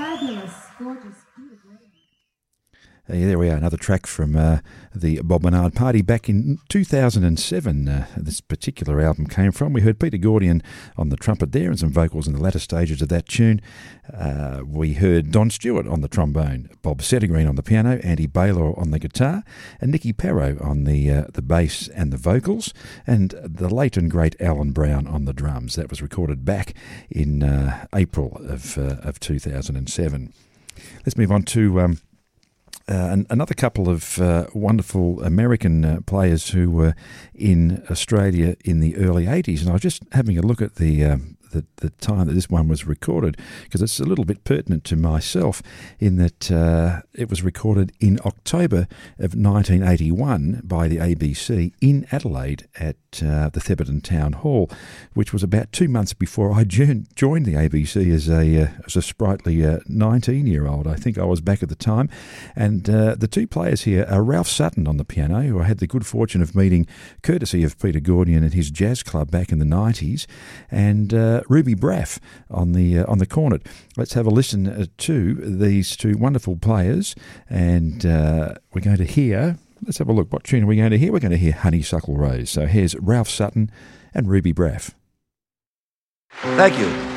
fabulous, gorgeous. There we are, another track from the Bob Bernard Party back in 2007. This particular album came from. We heard Peter Gordian on the trumpet there and some vocals in the latter stages of that tune. We heard Don Stewart on the trombone, Bob Settergreen on the piano, Andy Baylor on the guitar, and Nicky Perro on the bass and the vocals, and the late and great Alan Brown on the drums. That was recorded back in April of 2007. Let's move on to another couple of wonderful American players who were in Australia in the early 80s. And I was just having a look at the time that this one was recorded, because it's a little bit pertinent to myself in that it was recorded in October of 1981 by the ABC in Adelaide at the Thebarton Town Hall, which was about 2 months before I joined the ABC as a sprightly 19-year-old. I think I was back at the time. And the two players here are Ralph Sutton on the piano, who I had the good fortune of meeting courtesy of Peter Gordian at his jazz club back in the 90s, and Ruby Braff on the cornet. Let's have a listen to these two wonderful players, and we're going to hear. Let's have a look. What tune are we going to hear? We're going to hear Honeysuckle Rose. So here's Ralph Sutton and Ruby Braff. Thank you.